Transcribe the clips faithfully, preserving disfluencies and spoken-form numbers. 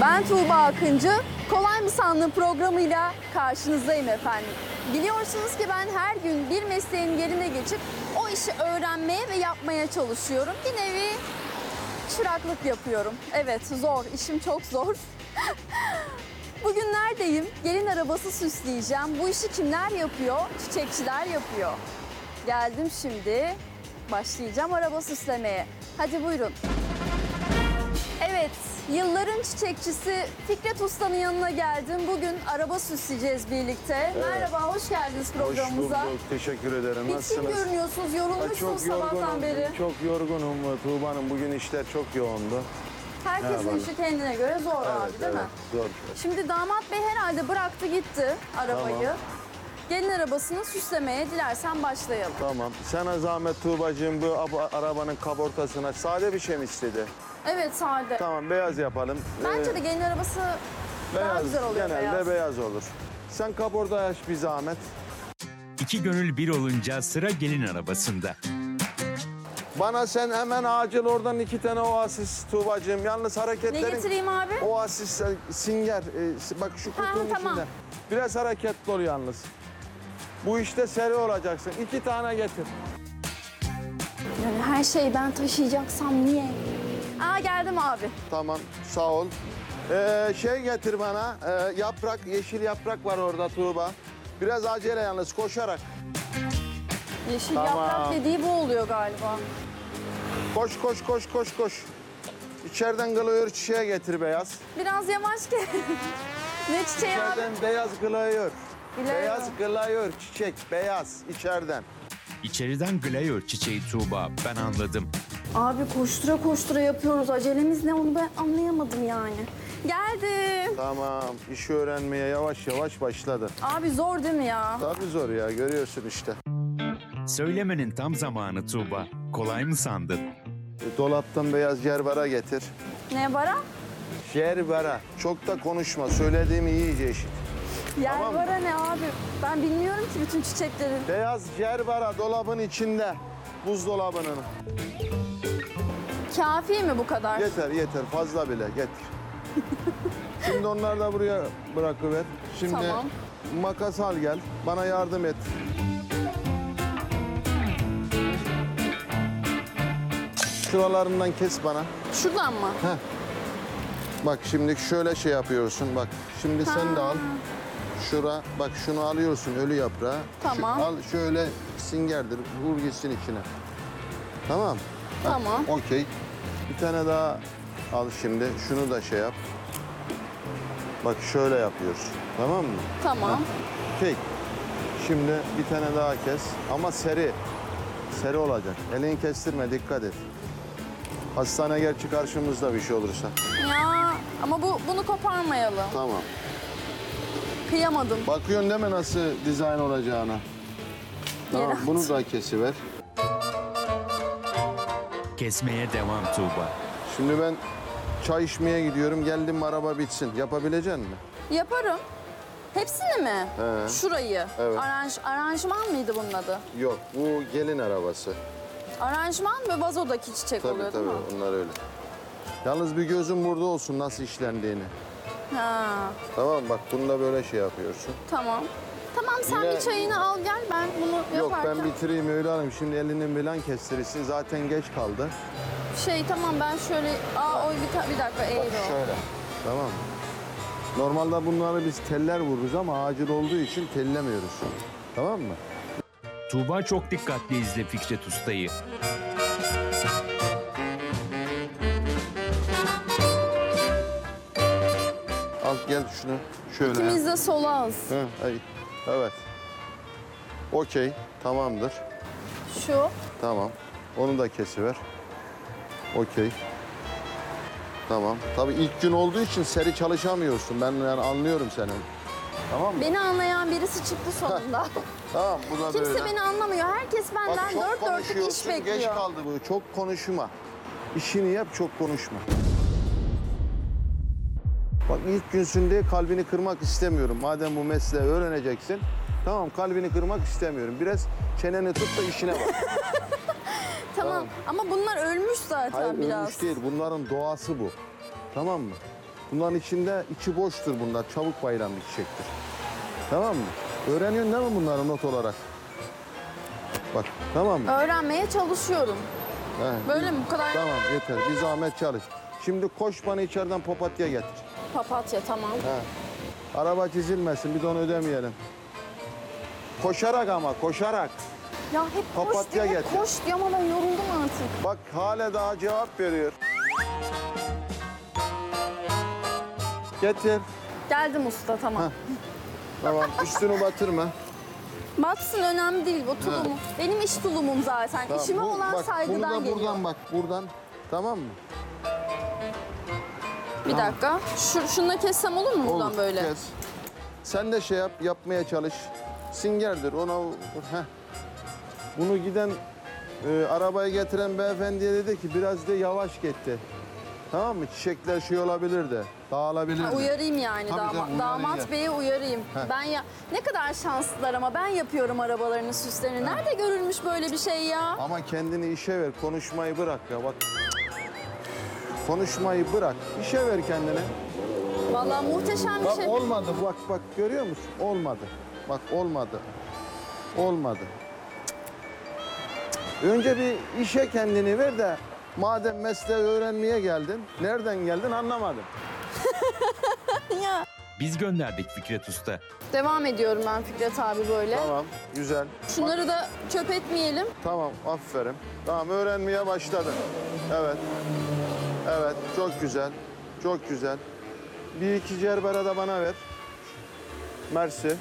Ben Tuğba Akıncı, Kolay mı Sandın programıyla karşınızdayım efendim. Biliyorsunuz ki ben her gün bir mesleğin yerine geçip o işi öğrenmeye ve yapmaya çalışıyorum. Bir nevi çıraklık yapıyorum. Evet, zor, işim çok zor. Bugün neredeyim? Gelin arabası süsleyeceğim. Bu işi kimler yapıyor? Çiçekçiler yapıyor. Geldim şimdi, başlayacağım araba süslemeye. Hadi buyurun. Evet, yılların çiçekçisi Fikret Usta'nın yanına geldim. Bugün araba süsleyeceğiz birlikte. Evet. Merhaba, hoş geldiniz programımıza. Hoş bulduk, teşekkür ederim. Bitkin Nasılsınız? görünüyorsunuz, yorulmuşsunuz sabahtan beri. Çok yorgunum Tuğba Hanım. Bugün işler çok yoğundu. Herkesin Merhaba. işi kendine göre zor Evet, abi değil evet, mi? zor. Şimdi damat bey herhalde bıraktı gitti arabayı. Tamam. Gelin arabasını süslemeye dilersen başlayalım. Tamam. Sana zahmet Tuğbacığım, bu ab- arabanın kaportasına sade bir şey mi istedi? Evet sade. Tamam, beyaz yapalım. Bence Ee, de gelin arabası daha beyaz, güzel oluyor genelde beyaz. beyaz olur. Sen kaporta aç bir zahmet. İki gönül bir olunca sıra gelin arabasında. Bana sen hemen acil oradan iki tane oasis Tuğbacığım. Yalnız Ne hareketlerin... getireyim abi? Oasis, e, singer. e, Bak şu Ha, kutunun tamam. içinde. Biraz hareketli ol yalnız. Bu işte seri olacaksın. İki tane getir. Yani her şeyi ben taşıyacaksam niye? Aa geldim abi. Tamam, sağ ol. Ee, şey getir bana, e, yaprak, yeşil yaprak var orada Tuğba. Biraz acele yalnız, koşarak. Yeşil Tamam. yaprak dediği bu oluyor galiba. Koş, koş, koş, koş, koş. İçeriden gılıyor çiçeği getir beyaz. Biraz yavaş gel. Ne çiçeği abi? İçeriden beyaz gılıyor. Gılıyor. Beyaz gılıyor çiçek, beyaz içeriden. İçeriden glayör çiçeği Tuğba, ben anladım. Abi koştura koştura yapıyoruz. Acelemiz ne onu ben anlayamadım yani. Geldim. Tamam, işi öğrenmeye yavaş yavaş başladı. Abi zor değil mi ya? Tabii zor ya, görüyorsun işte. Söylemenin tam zamanı Tuğba. Kolay mı sandın? E, Dolaptan beyaz cerbera getir. Ne bara? Cerbera. Çok da konuşma, söylediğimi iyice işit. Yer Tamam. bara ne abi? Ben bilmiyorum ki bütün çiçeklerin. Beyaz cerbera dolabın içinde. Buzdolabının. Kafi mi bu kadar? Yeter yeter, fazla bile getir. Şimdi onları da buraya bırakıver. Şimdi Tamam. makas al gel, bana yardım et. Şuralarından kes bana. Şuradan mı? Heh. Bak şimdi şöyle şey yapıyorsun. Bak şimdi sen de al. Şura bak şunu alıyorsun ölü yaprağı. Tamam. Şu, al şöyle singerdir. Vur gitsin içine. Tamam. Heh, Tamam. Okey. Bir tane daha al şimdi. Şunu da şey yap. Bak şöyle yapıyoruz. Tamam mı? Tamam. Okey. Şimdi bir tane daha kes. Ama seri. Seri olacak. Elini kestirme, dikkat et. Hastane gerçi karşımızda bir şey olursa. Ya ama bu bunu koparmayalım. Tamam. Kıyamadım. Bakıyorsun değil mi nasıl dizayn olacağına? Tamam, Yere at. bunu da kesiver. Kesmeye devam Tuğba. Şimdi ben çay içmeye gidiyorum. Geldim araba bitsin. Yapabilecek misin? Yaparım. Hepsini mi? He. Şurayı. Evet. Aranj, aranjman mıydı bunun adı? Yok, bu gelin arabası. Aranjman ve vazodaki çiçek Tabii oluyor tabii, değil mi? onlar öyle. Yalnız bir gözün burada olsun nasıl işlendiğini. Ha, Tamam bak, bunu da böyle şey yapıyorsun. tamam. Tamam sen Yine- bir çayını al gel ben bunu Yok, yaparken. ben bitireyim öyle alayım. Şimdi elinin bilen kestirirsin. Zaten geç kaldı. Şey tamam ben şöyle... Aa o bir, ta- bir dakika eğri o. Şöyle. Tamam mı? Normalde bunları biz teller vururuz ama acil olduğu için tellemiyoruz. Tamam mı? Tuğba çok dikkatli izle Fikret Usta'yı. Al gel şunu şöyle. İkimiz de solağız. Hı, ay, evet. Okey, tamamdır. Şu. Tamam. Onu da kesiver. Okey. Tamam. Tabii ilk gün olduğu için seri çalışamıyorsun. Ben yani anlıyorum seni. Tamam mı? Beni anlayan birisi çıktı sonunda. Tamam, bu da Kimse böyle. beni anlamıyor. Herkes benden Bak, çok dört dörtlük iş konuşuyorsun, bekliyor. geç kaldı bu. Çok konuşma. İşini yap, çok konuşma. Bak ilk günsün diye kalbini kırmak istemiyorum. Madem bu mesleği öğreneceksin. Tamam, kalbini kırmak istemiyorum. Biraz çeneni tut da işine bak. Tamam. Tamam. Ama bunlar ölmüş zaten Hayır, biraz. ölmüş değil. Bunların doğası bu. Tamam mı? Bunların içinde içi boştur bunlar. Çabuk bayılan bir çiçektir. Tamam mı? Öğreniyorsun değil mi bunları not olarak? Bak tamam mı? Öğrenmeye çalışıyorum. He, Böyle mi? Bu kadar Tamam yeter. Bir zahmet çalış. Şimdi koş bana içeriden papatya getir. papatya tamam. He. Araba çizilmesin bir de onu ödemeyelim. Koşarak ama koşarak. Ya hep koş Papatya diyor, getir. koş diyor ama ben yoruldum artık. Bak hala daha cevap veriyor. Getir. Geldim usta tamam. Heh. Tamam üstünü batırma. Batsın önemli değil bu tulumu. Benim iş tulumum zaten. Tamam, İşime bu- olan bak, saygıdan bunu da geliyor. buradan bak buradan. Tamam mı? Bir dakika. Şu, şununla kessem olur mu buradan Olur, böyle? kes. Sen de şey yap, yapmaya çalış. Singerdir ona. Heh. Bunu giden e, arabaya getiren beyefendiye dedi ki biraz da yavaş gitti. Tamam mı? Çiçekler şey olabilir de, dağılabilir Ha, de. uyarayım yani Tabii dama- canım, uyarayım damat ya. beyi uyarayım. Heh. Ben ya ne kadar şanslılar ama ben yapıyorum arabalarının süslerini. Nerede görülmüş böyle bir şey ya? Ama kendini işe ver, konuşmayı bırak ya bak. Konuşmayı bırak, işe ver kendine. Vallahi muhteşem bir Bak şey. olmadı, bak bak görüyor musun? Olmadı. Bak olmadı. Olmadı. Önce bir işe kendini ver de madem mesleği öğrenmeye geldin, nereden geldin anlamadım. Ya. Biz gönderdik Fikret Usta. Devam ediyorum ben Fikret abi böyle. Tamam, güzel. Şunları da çöp etmeyelim. Tamam, aferin. Tamam, öğrenmeye başladın. Evet. Evet, çok güzel. Çok güzel. Bir iki cerbera da bana ver. Mersi.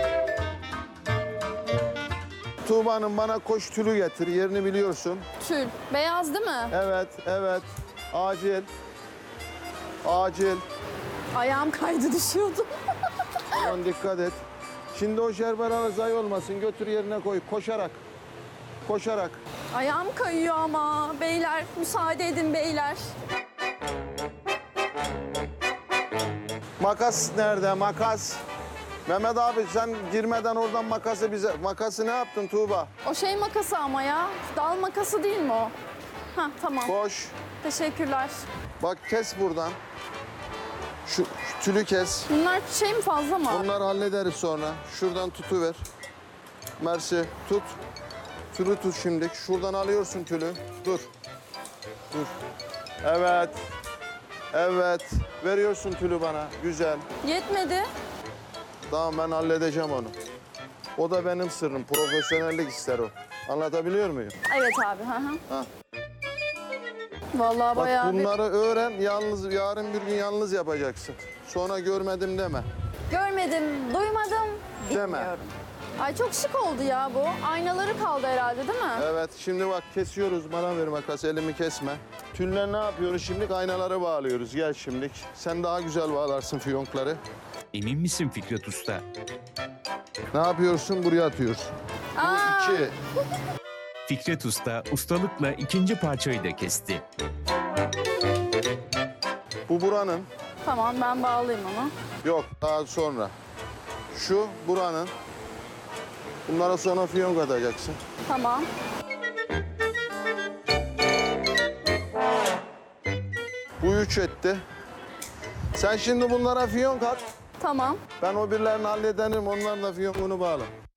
Tuğba'nın bana koş tülü getir, yerini biliyorsun. Tül. Beyaz değil mi? Evet, evet. Acil. Acil. Ayağım kaydı düşüyordu. Aman dikkat et. Şimdi o jerberalar zayi olmasın. Götür yerine koy. Koşarak. Koşarak. Ayağım kayıyor ama beyler müsaade edin beyler. Makas nerede? Makas. Mehmet abi sen girmeden oradan makası bize... Makası ne yaptın Tuğba? O şey makası ama ya. Dal makası değil mi o? Ha tamam. Koş. Teşekkürler. Bak kes buradan. Şu, şu tülü kes. Bunlar şey mi fazla mı? Onları hallederiz sonra. Şuradan tutuver. Mersi tut. Tülü tut şimdi. Şuradan alıyorsun tülü. Dur. Dur. Evet. Evet. Veriyorsun tülü bana. Güzel. Yetmedi. Tamam ben halledeceğim onu. O da benim sırrım. Profesyonellik ister o. Anlatabiliyor muyum? Evet abi. Hı hı. Ha. Vallahi Bak bayağı bir... bunları öğren. Yalnız yarın bir gün yalnız yapacaksın. Sonra görmedim deme. Görmedim, duymadım, Deme. bilmiyorum. Ay çok şık oldu ya bu. Aynaları kaldı herhalde değil mi? Evet şimdi bak kesiyoruz. Bana ver makas elimi kesme. Tüller ne yapıyoruz şimdi? Aynaları bağlıyoruz. Gel şimdi. Sen daha güzel bağlarsın fiyonkları. Emin misin Fikret Usta? Ne yapıyorsun? Buraya atıyorsun. Aa, İki. Fikret Usta ustalıkla ikinci parçayı da kesti. Bu buranın. tamam ben bağlayayım onu. Yok daha sonra. Şu buranın. Bunlara sonra fiyonk atacaksın. Tamam. Bu üç etti. Sen şimdi bunlara fiyonk at. Tamam. Ben o birilerini hallederim. Onların da fiyonkunu bağla.